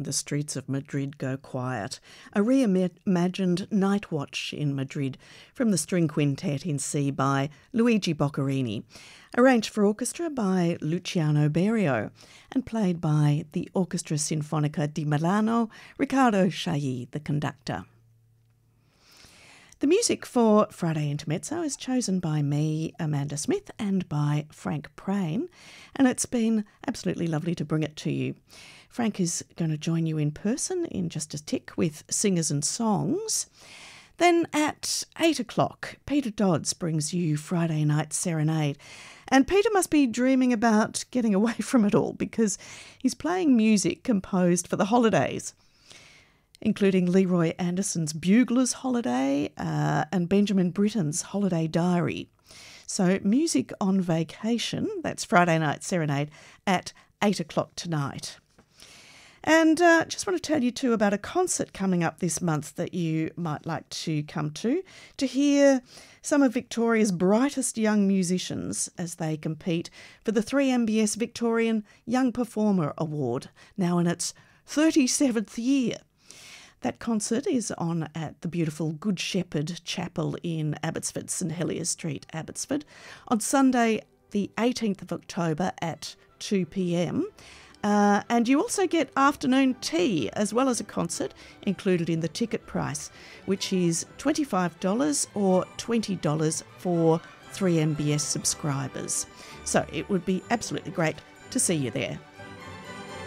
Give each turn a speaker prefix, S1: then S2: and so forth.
S1: when the streets of Madrid go quiet. A reimagined Night Watch in Madrid from the String Quintet in C by Luigi Boccherini, arranged for orchestra by Luciano Berio and played by the Orchestra Sinfonica di Milano, Riccardo Chailly, the conductor. The music for Friday Intermezzo is chosen by me, Amanda Smith, and by Frank Prain, and it's been absolutely lovely to bring it to you. Frank is going to join you in person in just a tick with Singers and Songs. Then at 8 o'clock, Peter Dodds brings you Friday Night Serenade. And Peter must be dreaming about getting away from it all because he's playing music composed for the holidays, including Leroy Anderson's Bugler's Holiday and Benjamin Britten's Holiday Diary. So music on vacation, that's Friday Night Serenade at 8 o'clock tonight. And just want to tell you too about a concert coming up this month that you might like to come to hear some of Victoria's brightest young musicians as they compete for the 3MBS Victorian Young Performer Award, now in its 37th year. That concert is on at the beautiful Good Shepherd Chapel in Abbotsford, St Heliers Street, Abbotsford, on Sunday the 18th of October at 2 p.m. And you also get afternoon tea as well as a concert included in the ticket price, which is $25 or $20 for 3MBS subscribers. So it would be absolutely great to see you there.